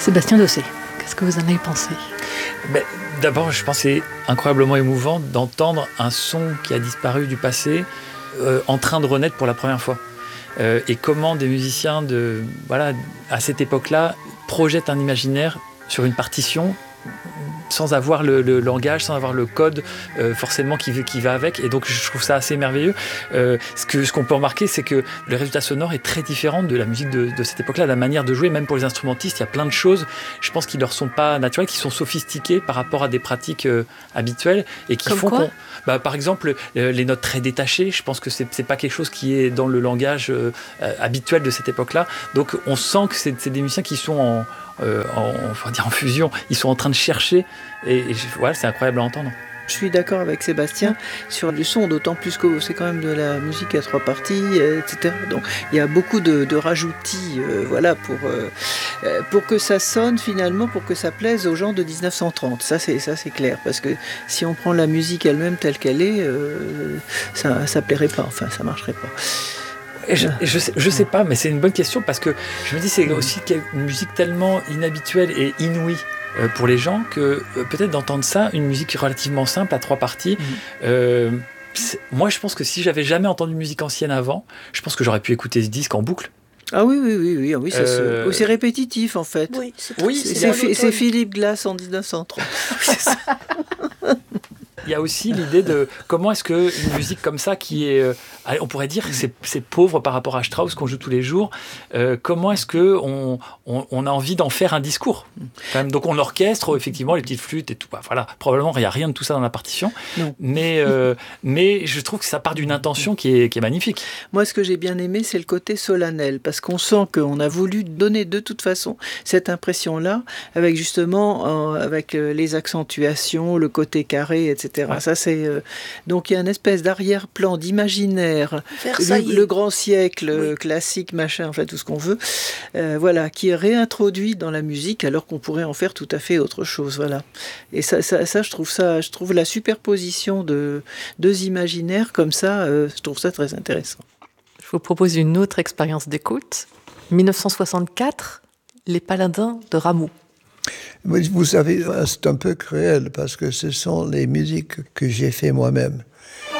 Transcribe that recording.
Sébastien Dosset, qu'est-ce que vous en avez pensé? D'abord, je pense que c'est incroyablement émouvant d'entendre un son qui a disparu du passé en train de renaître pour la première fois. Et comment des musiciens à cette époque-là projettent un imaginaire sur une partition sans avoir le langage, sans avoir le code forcément qui va avec. Et donc je trouve ça assez merveilleux. Ce qu'on peut remarquer, c'est que le résultat sonore est très différent de la musique de cette époque-là. La manière de jouer, même pour les instrumentistes, il y a plein de choses, je pense, qui leur sont pas naturelles, qui sont sophistiquées par rapport à des pratiques habituelles et qui font qu'on... par exemple, les notes très détachées, je pense que c'est pas quelque chose qui est dans le langage habituel de cette époque-là. Donc on sent que c'est des musiciens qui sont en fusion, ils sont en train de chercher et c'est incroyable à entendre. Je suis d'accord avec Sébastien sur le son, d'autant plus que c'est quand même de la musique à 3 parties, etc. Donc il y a beaucoup de rajoutis pour que ça sonne finalement, pour que ça plaise aux gens de 1930. Ça c'est clair, parce que si on prend la musique elle-même telle qu'elle est, ça plairait pas, enfin ça marcherait pas. Je sais pas, mais c'est une bonne question parce que je me dis c'est aussi une musique tellement inhabituelle et inouïe pour les gens que peut-être d'entendre ça, une musique relativement simple à 3 parties. Moi, je pense que si j'avais jamais entendu de musique ancienne avant, je pense que j'aurais pu écouter ce disque en boucle. Ah oui, c'est répétitif en fait. C'est Philippe Glass en 1930. C'est ça. Il y a aussi l'idée de comment est-ce qu'une musique comme ça, qui est, on pourrait dire, c'est pauvre par rapport à Strauss qu'on joue tous les jours, comment est-ce qu'on a envie d'en faire un discours quand même. Donc on orchestre effectivement les petites flûtes et tout. Probablement il n'y a rien de tout ça dans la partition, mais je trouve que ça part d'une intention qui est magnifique. Moi, ce que j'ai bien aimé, c'est le côté solennel, parce qu'on sent qu'on a voulu donner de toute façon cette impression-là, avec justement avec les accentuations, le côté carré, etc. Ouais. Ça, donc il y a une espèce d'arrière-plan d'imaginaire, le grand siècle classique, machin, enfin tout ce qu'on veut, qui est réintroduit dans la musique alors qu'on pourrait en faire tout à fait autre chose. Voilà. Et je trouve la superposition de deux imaginaires comme ça, je trouve ça très intéressant. Je vous propose une autre expérience d'écoute. 1964, Les Paladins de Rameau. Vous savez, c'est un peu cruel parce que ce sont les musiques que j'ai fait moi-même.